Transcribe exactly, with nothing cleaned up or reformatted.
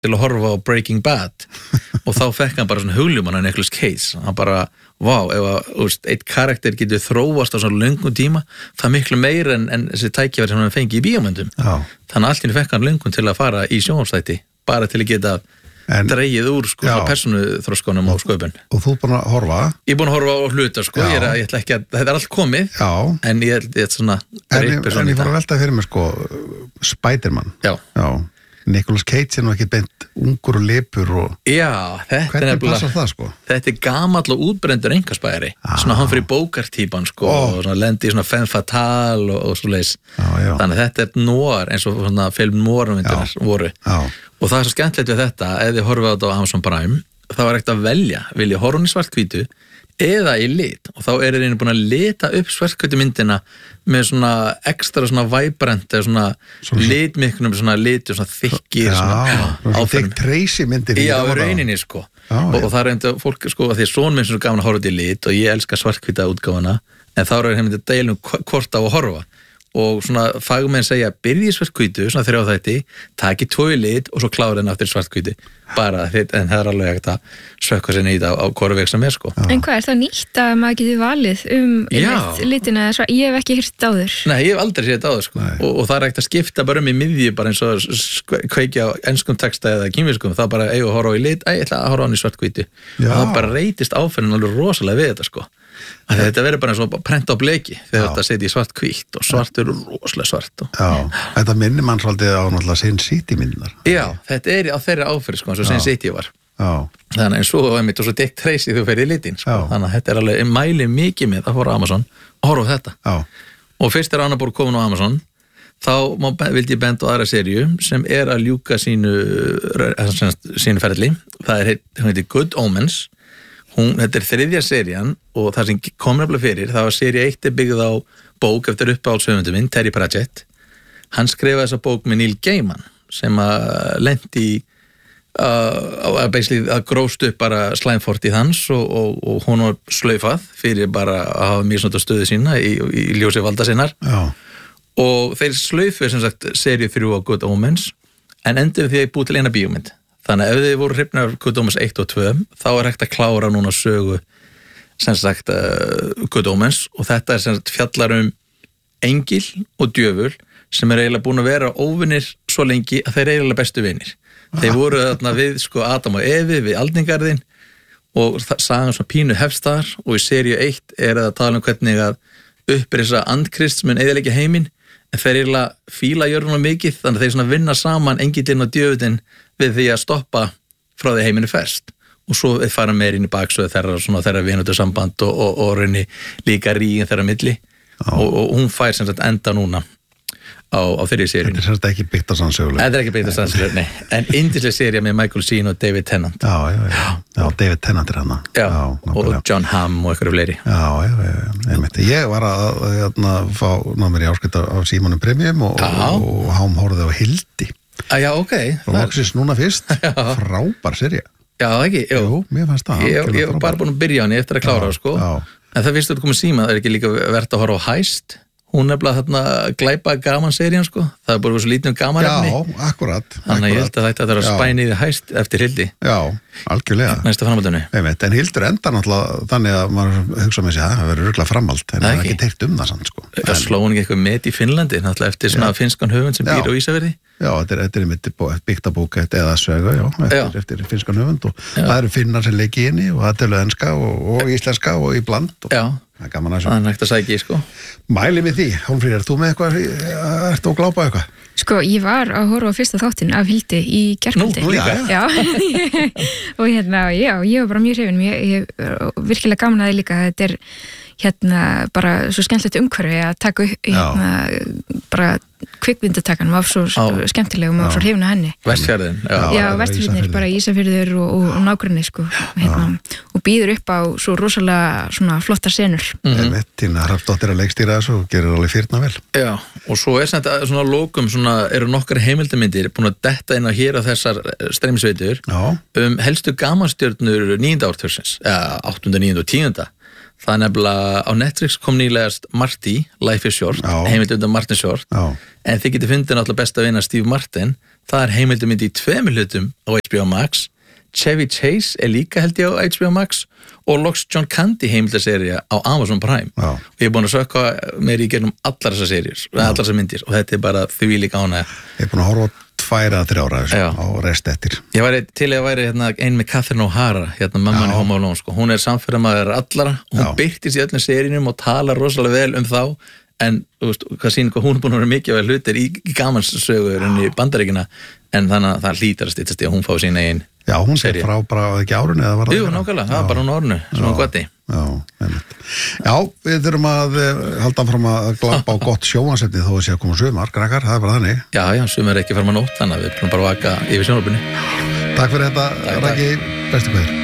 til að horfa á Breaking Bad og þá fekk hann bara svona hugljúman á Nicolas Cage, hann bara vá, ef að úst, eitt karakter getur þróast á svona löngum tíma, það er miklu meira en, en þessi tækifæri sem hann fengi í bíómyndum þannig að allt í fekk hann löngum til að fara í sjónvarpsþætti, bara til að geta En, dreigið úr sko persónuþróskunum á sköpun. Og þú er búin að horfa? Ég er búin að horfa á hluta sko, ég, er, ég ætla ekki að, þetta er allt komið, já. En ég er svona... En ég, en ég fór að velta fyrir mig sko, Spiderman. Já. Já. Nicolas Cage er nú ekki beint ungur og lipur og... Já, þetta Hvernig er nefnilega... passar það sko? Þetta er gamall og útbrendur einkaspæri. Ah. Svona hann fyrir bókartípan sko, oh. og svona lendi í svona femme fatale og, og svo leis. Já, já. Þannig að þetta er noir, eins og svona film noir-myndirnar voru. Já. Og það er svo skemmtilegt við þetta, ef þið horfið á þetta á Amazon Prime, þá er ekkert að velja, vil ég horfa hún í svarthvítu eða í lit, og þá er þeir búin að lita upp svarthvítu myndina með svona ekstra svona vibrant eða svona, svona litmiknum svona litur, svona þykki svona þykk Tracy myndir já, rauninni sko já, og, og það er enda fólk sko, því að son minn sem er gaman að horfa þetta í lit og ég elska svarthvíta útgáfuna, en þá er heim að deilum hvort á að horfa og svona fagmenn segja, byrji í svarthvítu svona þrjá þætti, taki tvo í lit og svo klára henni aftur í svarthvítu bara, en það er alveg ekkert að sökka sér nýtt á, á hvora veg sem er sko. En hvað er það nýtt að maður geti valið um litina eða svo, ég hef ekki hýrt áður. Nei, ég hef aldrei séð áður sko og, og það er ekkert að skipta bara um í miðju bara eins og kveikja á enskum texta eða kínverskum, það bara eiga að horfa á í lit, ég ætla að horfa á hann í svarthvítu og það bara reytist áferðin alveg rosalega við þetta sko. Að þetta verður bara eins og prenta á bleki þegar þetta setja í svart hvítt og svart eru rosalega svart og... Já, þetta minnir mann svolítið á náttúrulega Sin City myndinar. Já, þetta er á þeirra áferð sko, eins og Sin City var. Já. Þannig en svo, einmitt, og svo Dick Tracy þú ferði í litin sko. Þannig að þetta er alveg, ég mæli mikið með að horfa á Amazon og horfa á þetta. Já. Og fyrst er Anna Borg komin á Amazon, þá má, vildi ég benda á aðra seríu sem er að ljúka sínu, sínu ferli. Það er, hún heitir Good Omens. Hún, þetta er þriðja serían og það sem kom nefnilega fyrir, það var seríu eitt er byggð á bók eftir uppáhaldshöfundu minn, Terry Pratchett. Hann skrifaði þessa bók með Neil Gaiman sem að lendi í uh, basically að gróst upp bara slæmfortið hans og, og, og hún var slaufað fyrir bara að hafa mjög svona stöðu sína í, í ljósi valda sinnar. Já. Og þeir slaufuð sem sagt seríu þrjú á Good Omens en endur því að búið til eina bíómynd. Þannig að ef þið voru hrifnir af Good Omens eitt og tvö þá er hægt að klára núna sögu sem sagt uh, Good Omens og þetta er sem sagt fjallar um engil og djöful sem er eiginlega búin að vera óvinir svo lengi að þeir eru eiginlega bestu vinir. Ah. Þeir voru þarna við sko Adam og Evi við aldingarðin og sagan svona pínu hefst þar og í seríu eitt er að tala um hvernig að upprisa andkrist mun eyðileggja heiminn en þeir eiginlega fíla jörðuna mikið þannig að þeir svona vinna saman engillinn og djöfullinn við því að stoppa frá því heiminu ferst og svo fara meir inn í baksöðu þeirra svona þeirra vinnutu samband og, og, og raunni líka rígin þeirra milli og, og hún fær sem sagt enda núna á, á þeirri seríu. Þetta er semst ekki byggt á sannsöguleg. Þetta er ekki byggt á sannsöguleg, nei. En yndisleg sería með Michael Sheen og David Tennant. Já, já, já. Já, David Tennant er hana. Já, já og John Hamm og eitthvað fleiri. Já, já, já, einmitt. Ég var að, að, að fá ná mér í áskipta af Símonum Premium og, og, og hám horfði á Hildi. Ah, já, ok. Og loksins núna fyrst, frábær sería. Já, ekki, jú. Jú, mér fannst það. Ég, ég var bara búin að byrja á henni eftir að klára það, sko. Já. En það fyrst að þú komið síma, það er ekki líka verðt að horfa á Heist. Hún nefnilega þarna glæpa gaman serían, sko. Það er bara svo lítið um gaman efni. Já, akkurat. Þannig að ég held að þetta er að spæni í Heist eftir Hildi. Já, algjörlega. Næsta framhaldinu. Einmitt, en Hildur endar náttúrulega þannig að maður hugsa með sig að það verður örugglega framhald, en það er ekki teikt um það samt, sko. Það sló hún ekki eitthvað met í Finnlandi, náttúrulega eftir svona finnskan höfund sem býr á Ísafirði. Já, þetta er, þetta er mitt bygtabók eða sögu, já, eftir, já. eftir finskan höfund og já. Það eru finnar sem leiki inni og það er enska og, og íslenska og í bland og já. Það er gaman að það er nægt að sækja í, sko. Mæli með því, Hólmfríður, er þú með eitthvað, ertu að glápa eitthvað? Sko, ég var að horfa á fyrsta þáttinn af Hildi í gærkvöldi. Nú, nú líka? Já, og hérna, já, ég var bara mjög hrifin, ég, ég virkilega gaman að það líka, þetta er hérna bara svo skemmtilegt umhverfi að taka upp, hérna, bara kvikmyndatakan, maður svo á. skemmtileg og maður svo hrifin að henni. Vestfjörðin. Já, já Vestfjörðin er bara Ísafjörður og, og, og nágranni, sko, hérna, og býður upp á svo rosalega svona flottar senur. Mm-hmm. Tína Hrafnsdóttir að leikstýra þessu og gerir alveg fyrna vel. Já, og svo er svona, svona lókum, svona, eru nokkar heimildamindir búin að detta inn á hér á þessar streymisveitur um helstu gamanstjörnur níunda áratugarins, eða áttunda, níunda og tíunda. það er nefnilega á Netflix kom nýlegast Marty, Life is Short, heimildum Martin Short, Já. En þið getið fundið náttúrulega besta vina Steve Martin, það er heimildum myndi í tveimur hlutum á H B O Max, Chevy Chase er líka held ég á H B O Max og loks John Candy heimildaserja á Amazon Prime Já. Og ég er búin að sökka mér í gegnum allar þessar serjur, allar þessar myndir og þetta er bara því líka ánægja. Ég er búin að horfa tværa þrjára á rest eftir. Ég væri til að væri hérna, ein með Catherine O'Hara, hérna mamman í Home Alone, sko. Hún er samferðamaður allara, hún byrtist í öllum seríunum og talar rosalega vel um þá, en þú veist, hvað sýnir hvað hún er búin að vera mikið vel hlutir í, í gamanssögur en í Bandaríkina, en þannig að það hlýtar að styttast í að hún fá sína einn. Já, hún sé frá bara ekki árunni eða var það? Jú, nákvæmlega, það var bara hún árunni, sem hún gott í. Já, einmitt. Já, við þurfum að halda fram að glappa á gott sjónvarpsefni þó að sé að koma sumar, krakkar, það er bara þannig. Já, já, sumar er ekki fram að nótt, þannig að við erum bara að vaka yfir sjónvarpinu. Takk fyrir þetta, Raggi, bestu kveðir.